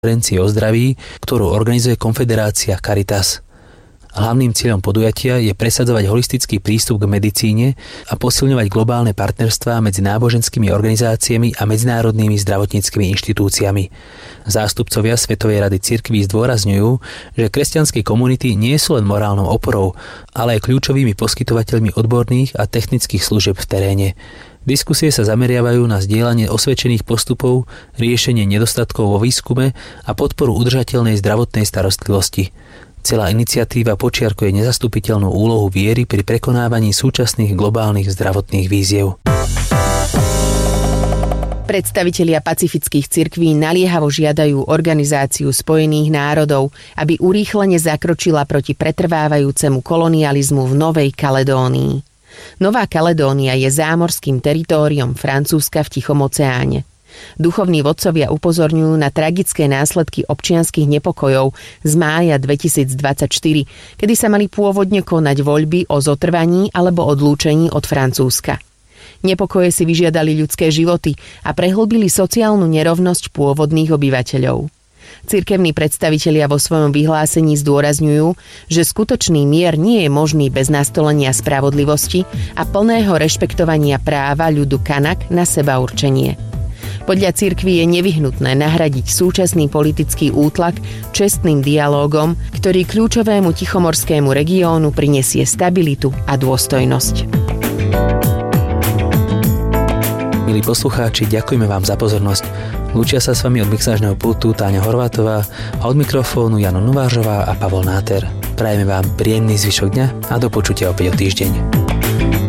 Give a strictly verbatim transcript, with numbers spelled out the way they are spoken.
konferencii o zdraví, ktorú organizuje Konfederácia Caritas. Hlavným cieľom podujatia je presadzovať holistický prístup k medicíne a posilňovať globálne partnerstvá medzi náboženskými organizáciami a medzinárodnými zdravotníckymi inštitúciami. Zástupcovia Svetovej rady cirkví zdôrazňujú, že kresťanské komunity nie sú len morálnou oporou, ale aj kľúčovými poskytovateľmi odborných a technických služieb v teréne. Diskusie sa zameriavajú na zdieľanie osvedčených postupov, riešenie nedostatkov vo výskume a podporu udržateľnej zdravotnej starostlivosti. Celá iniciatíva počiarkuje nezastupiteľnú úlohu viery pri prekonávaní súčasných globálnych zdravotných víziev. Predstavitelia pacifických cirkví naliehavo žiadajú Organizáciu spojených národov, aby urýchlene zakročila proti pretrvávajúcemu kolonializmu v Novej Kaledónii. Nová Kaledónia je zámorským teritóriom Francúzska v Tichom oceáne. Duchovní vodcovia upozorňujú na tragické následky občianskych nepokojov z mája dvetisícdvadsaťštyri, kedy sa mali pôvodne konať voľby o zotrvaní alebo odlúčení od Francúzska. Nepokoje si vyžiadali ľudské životy a prehlbili sociálnu nerovnosť pôvodných obyvateľov. Cirkevní predstavitelia vo svojom vyhlásení zdôrazňujú, že skutočný mier nie je možný bez nastolenia spravodlivosti a plného rešpektovania práva ľudu Kanak na sebaurčenie. Podľa cirkvi je nevyhnutné nahradiť súčasný politický útlak čestným dialógom, ktorý kľúčovému tichomorskému regiónu prinesie stabilitu a dôstojnosť. Milí poslucháči, ďakujeme vám za pozornosť. Lúčia sa s vami od mixážneho pultu Táňa Horvátová a od mikrofónu Jano Novážová a Pavol Náter. Prajeme vám príjemný zvyšok dňa a do počutia opäť o týždeň.